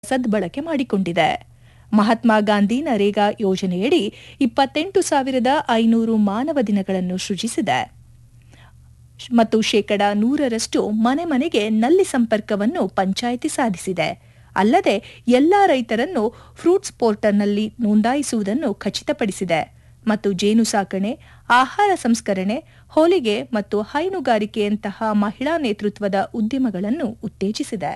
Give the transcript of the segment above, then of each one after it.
ಸದ್ಬಳಕೆ ಮಾಡಿಕೊಂಡಿದೆ. ಮಹಾತ್ಮ ಗಾಂಧಿ ನರೇಗಾ ಯೋಜನೆಯಡಿ 28,500 ಮಾನವ ದಿನಗಳನ್ನು ಸೃಜಿಸಿದೆ ಮತ್ತು 100% ಮನೆ ಮನೆಗೆ ನಲ್ಲಿ ಸಂಪರ್ಕವನ್ನು ಪಂಚಾಯಿತಿ ಸಾಧಿಸಿದೆ. ಅಲ್ಲದೆ ಎಲ್ಲಾ ರೈತರನ್ನು ಫ್ರೂಟ್ಸ್ ಪೋರ್ಟಲ್ನಲ್ಲಿ ನೋಂದಾಯಿಸುವುದನ್ನು ಖಚಿತಪಡಿಸಿದೆ ಮತ್ತು ಜೇನು ಸಾಕಣೆ, ಆಹಾರ ಸಂಸ್ಕರಣೆ, ಹೊಲಿಗೆ ಮತ್ತು ಹೈನುಗಾರಿಕೆಯಂತಹ ಮಹಿಳಾ ನೇತೃತ್ವದ ಉದ್ಯಮಗಳನ್ನು ಉತ್ತೇಜಿಸಿದೆ.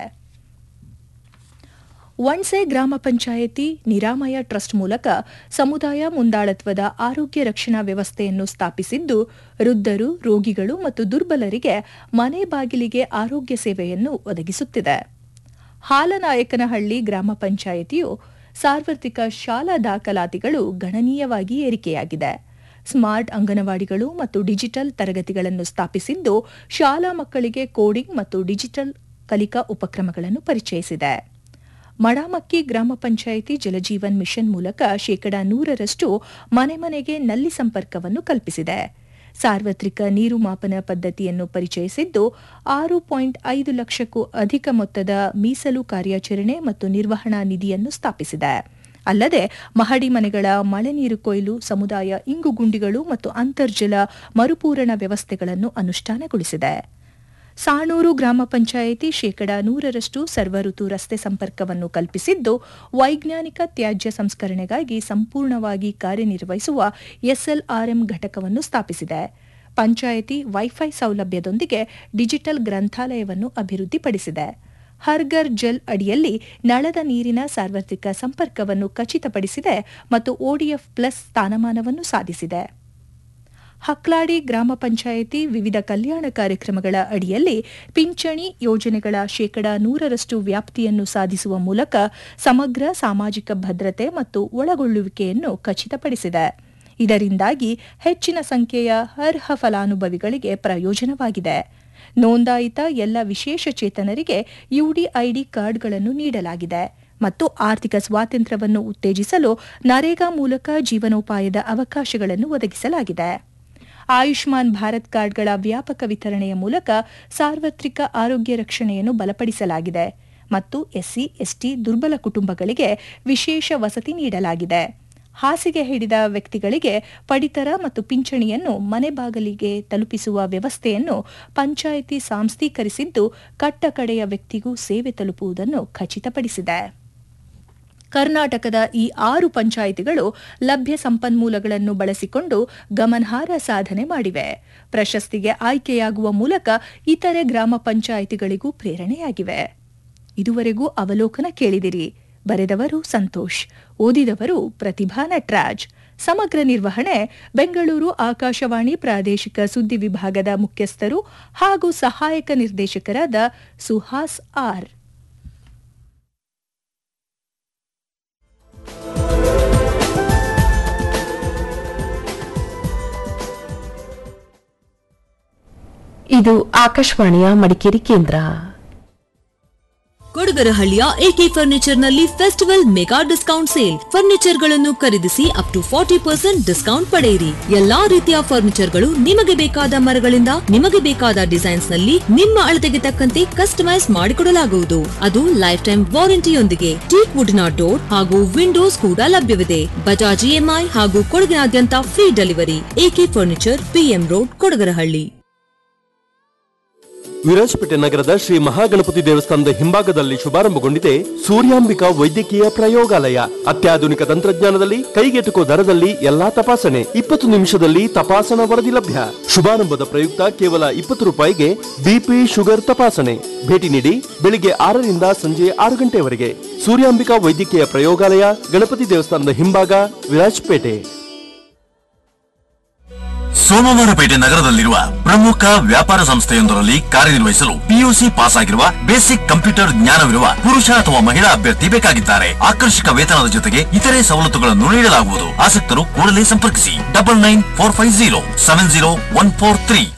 ವಣ್ಸೆ ಗ್ರಾಮ ಪಂಚಾಯಿತಿ ನಿರಾಮಯ ಟ್ರಸ್ಟ್ ಮೂಲಕ ಸಮುದಾಯ ಮುಂದಾಳತ್ವದ ಆರೋಗ್ಯ ರಕ್ಷಣಾ ವ್ಯವಸ್ಥೆಯನ್ನು ಸ್ಥಾಪಿಸಿದ್ದು, ವೃದ್ಧರು, ರೋಗಿಗಳು ಮತ್ತು ದುರ್ಬಲರಿಗೆ ಮನೆ ಬಾಗಿಲಿಗೆ ಆರೋಗ್ಯ ಸೇವೆಯನ್ನು ಒದಗಿಸುತ್ತಿದೆ. ಹಾಲನಾಯಕನಹಳ್ಳಿ ಗ್ರಾಮ ಪಂಚಾಯಿತಿಯು ಸಾರ್ವತ್ರಿಕ ಶಾಲಾ ದಾಖಲಾತಿಗಳು ಗಣನೀಯವಾಗಿ ಏರಿಕೆಯಾಗಿದೆ. ಸ್ಮಾರ್ಟ್ ಅಂಗನವಾಡಿಗಳು ಮತ್ತು ಡಿಜಿಟಲ್ ತರಗತಿಗಳನ್ನು ಸ್ಥಾಪಿಸಿದ್ದು, ಶಾಲಾ ಮಕ್ಕಳಿಗೆ ಕೋಡಿಂಗ್ ಮತ್ತು ಡಿಜಿಟಲ್ ಕಲಿಕಾ ಉಪಕ್ರಮಗಳನ್ನು ಪರಿಚಯಿಸಿದೆ. ಮಡಾಮಕ್ಕಿ ಗ್ರಾಮ ಪಂಚಾಯಿತಿ ಜಲಜೀವನ್ ಮಿಷನ್ ಮೂಲಕ 100% ಮನೆ ಮನೆಗೆ ನಲ್ಲಿ ಸಂಪರ್ಕವನ್ನು ಕಲ್ಪಿಸಿದೆ. ಸಾರ್ವತ್ರಿಕ ನೀರು ಮಾಪನ ಪದ್ಧತಿಯನ್ನು ಪರಿಚಯಿಸಿದ್ದು, 6.5 ಲಕ್ಷಕ್ಕೂ ಅಧಿಕ ಮೊತ್ತದ ಮೀಸಲು ಕಾರ್ಯಾಚರಣೆ ಮತ್ತು ನಿರ್ವಹಣಾ ನಿಧಿಯನ್ನು ಸ್ಥಾಪಿಸಿದೆ. ಅಲ್ಲದೆ ಮಹಡಿ ಮನೆಗಳ ಮಳೆ ನೀರು ಕೊಯ್ಲು, ಸಮುದಾಯ ಇಂಗುಗುಂಡಿಗಳು ಮತ್ತು ಅಂತರ್ಜಲ ಮರುಪೂರಣ ವ್ಯವಸ್ಥೆಗಳನ್ನು ಅನುಷ್ಠಾನಗೊಳಿಸಿದೆ. ಸಾಣೂರು ಗ್ರಾಮ ಪಂಚಾಯಿತಿ 100% ಸರ್ವಋತು ರಸ್ತೆ ಸಂಪರ್ಕವನ್ನು ಕಲ್ಪಿಸಿದ್ದು, ವೈಜ್ಞಾನಿಕ ತ್ಯಾಜ್ಯ ಸಂಸ್ಕರಣೆಗಾಗಿ ಸಂಪೂರ್ಣವಾಗಿ ಕಾರ್ಯನಿರ್ವಹಿಸುವ ಎಸ್ಎಲ್ಆರ್ಎಂ ಘಟಕವನ್ನು ಸ್ಥಾಪಿಸಿದೆ. ಪಂಚಾಯಿತಿ ವೈಫೈ ಸೌಲಭ್ಯದೊಂದಿಗೆ ಡಿಜಿಟಲ್ ಗ್ರಂಥಾಲಯವನ್ನು ಅಭಿವೃದ್ಧಿಪಡಿಸಿದೆ. ಹರ್ಘರ್ ಜಲ್ ಅಡಿಯಲ್ಲಿ ನಳದ ನೀರಿನ ಸಾರ್ವತ್ರಿಕ ಸಂಪರ್ಕವನ್ನು ಖಚಿತಪಡಿಸಿದೆ ಮತ್ತು ODF ಪ್ಲಸ್ ಸ್ಥಾನಮಾನವನ್ನು ಸಾಧಿಸಿದೆ. ಹಕ್ಲಾಡಿ ಗ್ರಾಮ ಪಂಚಾಯಿತಿ ವಿವಿಧ ಕಲ್ಯಾಣ ಕಾರ್ಯಕ್ರಮಗಳ ಅಡಿಯಲ್ಲಿ ಪಿಂಚಣಿ ಯೋಜನೆಗಳ 100% ವ್ಯಾಪ್ತಿಯನ್ನು ಸಾಧಿಸುವ ಮೂಲಕ ಸಮಗ್ರ ಸಾಮಾಜಿಕ ಭದ್ರತೆ ಮತ್ತು ಒಳಗೊಳ್ಳುವಿಕೆಯನ್ನು ಖಚಿತಪಡಿಸಿದೆ. ಇದರಿಂದಾಗಿ ಹೆಚ್ಚಿನ ಸಂಖ್ಯೆಯ ಅರ್ಹ ಫಲಾನುಭವಿಗಳಿಗೆ ಪ್ರಯೋಜನವಾಗಿದೆ. ನೋಂದಾಯಿತ ಎಲ್ಲ ವಿಶೇಷಚೇತನರಿಗೆ UDID ಕಾರ್ಡ್ಗಳನ್ನು ನೀಡಲಾಗಿದೆ ಮತ್ತು ಆರ್ಥಿಕ ಸ್ವಾತಂತ್ರ್ಯವನ್ನು ಉತ್ತೇಜಿಸಲು ನರೇಗಾ ಮೂಲಕ ಜೀವನೋಪಾಯದ ಅವಕಾಶಗಳನ್ನು ಒದಗಿಸಲಾಗಿದೆ. ಆಯುಷ್ಮಾನ್ ಭಾರತ್ ಕಾರ್ಡ್ಗಳ ವ್ಯಾಪಕ ವಿತರಣೆಯ ಮೂಲಕ ಸಾರ್ವತ್ರಿಕ ಆರೋಗ್ಯ ರಕ್ಷಣೆಯನ್ನು ಬಲಪಡಿಸಲಾಗಿದೆ ಮತ್ತು SC, ST ದುರ್ಬಲ ಕುಟುಂಬಗಳಿಗೆ ವಿಶೇಷ ವಸತಿ ನೀಡಲಾಗಿದೆ. ಹಾಸಿಗೆ ಹಿಡಿದ ವ್ಯಕ್ತಿಗಳಿಗೆ ಪಡಿತರ ಮತ್ತು ಪಿಂಚಣಿಯನ್ನು ಮನೆ ಬಾಗಿಲಿಗೆ ತಲುಪಿಸುವ ವ್ಯವಸ್ಥೆಯನ್ನು ಪಂಚಾಯಿತಿ ಸಾಂಸ್ಥೀಕರಿಸಿದ್ದು, ಕಟ್ಟಕಡೆಯ ವ್ಯಕ್ತಿಗೂ ಸೇವೆ ತಲುಪುವುದನ್ನು ಖಚಿತಪಡಿಸಿದೆ. ಕರ್ನಾಟಕದ ಈ 6 ಪಂಚಾಯಿತಿಗಳು ಲಭ್ಯ ಸಂಪನ್ಮೂಲಗಳನ್ನು ಬಳಸಿಕೊಂಡು ಗಮನಾರ್ಹ ಸಾಧನೆ ಮಾಡಿವೆ. ಪ್ರಶಸ್ತಿಗೆ ಆಯ್ಕೆಯಾಗುವ ಮೂಲಕ ಇತರೆ ಗ್ರಾಮ ಪಂಚಾಯಿತಿಗಳಿಗೂ ಪ್ರೇರಣೆಯಾಗಿವೆ. ಇದುವರೆಗೂ ಅವಲೋಕನ ಕೇಳಿದಿರಿ. ಬರೆದವರು ಸಂತೋಷ್, ಓದಿದವರು ಪ್ರತಿಭಾ ನಟರಾಜ್. ಸಮಗ್ರ ನಿರ್ವಹಣೆ ಬೆಂಗಳೂರು ಆಕಾಶವಾಣಿ ಪ್ರಾದೇಶಿಕ ಸುದ್ದಿ ವಿಭಾಗದ ಮುಖ್ಯಸ್ಥರು ಹಾಗೂ ಸಹಾಯಕ ನಿರ್ದೇಶಕರಾದ ಸುಹಾಸ್ ಆರ್. ಇದು ಆಕಾಶವಾಣಿಯ ಮಡಿಕೇರಿ ಕೇಂದ್ರ. ಕೊಡಗರಹಳ್ಳಿಯ AK ಫರ್ನಿಚರ್ನಲ್ಲಿ festival mega discount sale. ಫರ್ನಿಚರ್ಗಳನ್ನು ಖರೀದಿಸಿ ಅಪ್ ಟು 40% ಡಿಸ್ಕೌಂಟ್ ಪಡೆಯಿರಿ. ಎಲ್ಲಾ ರೀತಿಯ ಫರ್ನಿಚರ್ಗಳು ನಿಮಗೆ ಬೇಕಾದ ಮರಗಳಿಂದ ನಿಮಗೆ ಬೇಕಾದ ಡಿಸೈನ್ಸ್ ನಲ್ಲಿ ನಿಮ್ಮ ಅಳತೆಗೆ ತಕ್ಕಂತೆ ಕಸ್ಟಮೈಸ್ ಮಾಡಿಕೊಡಲಾಗುವುದು. ಅದು ಲೈಫ್ ಟೈಮ್ ವಾರಂಟಿಯೊಂದಿಗೆ. ಟೀಕ್ ವುಡ್ನ ಡೋರ್ ಹಾಗೂ ವಿಂಡೋಸ್ ಕೂಡ ಲಭ್ಯವಿದೆ. ಬಜಾಜ್ EMI ಹಾಗೂ ಕೊಡಗಿನಾದ್ಯಂತ free delivery. AK furniture, PM road, Kodagarahalli. Virajpet ನಗರದ ಶ್ರೀ ಮಹಾಗಣಪತಿ ದೇವಸ್ಥಾನದ ಹಿಂಭಾಗದಲ್ಲಿ ಶುಭಾರಂಭಗೊಂಡಿದೆ ಸೂರ್ಯಾಂಬಿಕಾ ವೈದ್ಯಕೀಯ ಪ್ರಯೋಗಾಲಯ. ಅತ್ಯಾಧುನಿಕ ತಂತ್ರಜ್ಞಾನದಲ್ಲಿ ಕೈಗೆಟುಕುವ ದರದಲ್ಲಿ ಎಲ್ಲಾ ತಪಾಸಣೆ 20 ನಿಮಿಷದಲ್ಲಿ ತಪಾಸಣಾ ವರದಿ ಲಭ್ಯ. ಶುಭಾರಂಭದ ಪ್ರಯುಕ್ತ ಕೇವಲ 20 ರೂಪಾಯಿಗೆ BP ಶುಗರ್ ತಪಾಸಣೆ. ಭೇಟಿ ನೀಡಿ ಬೆಳಿಗ್ಗೆ 6 ರಿಂದ ಸಂಜೆ 6 ಗಂಟೆವರೆಗೆ. ಸೂರ್ಯಾಂಬಿಕಾ ವೈದ್ಯಕೀಯ ಪ್ರಯೋಗಾಲಯ, ಗಣಪತಿ ದೇವಸ್ಥಾನದ ಹಿಂಭಾಗ, ವಿರಾಜಪೇಟೆ. ಸೋಮವಾರಪೇಟೆ ನಗರದಲ್ಲಿರುವ ಪ್ರಮುಖ ವ್ಯಾಪಾರ ಸಂಸ್ಥೆಯೊಂದರಲ್ಲಿ ಕಾರ್ಯನಿರ್ವಹಿಸಲು PUC ಪಾಸ್ ಆಗಿರುವ ಬೇಸಿಕ್ ಕಂಪ್ಯೂಟರ್ ಜ್ಞಾನವಿರುವ ಪುರುಷ ಅಥವಾ ಮಹಿಳಾ ಅಭ್ಯರ್ಥಿ ಬೇಕಾಗಿದ್ದಾರೆ. ಆಕರ್ಷಕ ವೇತನದ ಜೊತೆಗೆ ಇತರೆ ಸವಲತ್ತುಗಳನ್ನು ನೀಡಲಾಗುವುದು. ಆಸಕ್ತರು ಕೂಡಲೇ ಸಂಪರ್ಕಿಸಿ 9945070143.